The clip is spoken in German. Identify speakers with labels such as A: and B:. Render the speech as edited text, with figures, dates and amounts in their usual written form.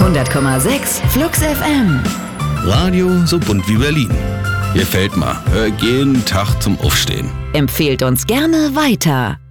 A: 100,6 Flux FM.
B: Radio so bunt wie Berlin. Gefällt mir. Hör jeden Tag zum Aufstehen.
A: Empfehlt uns gerne weiter.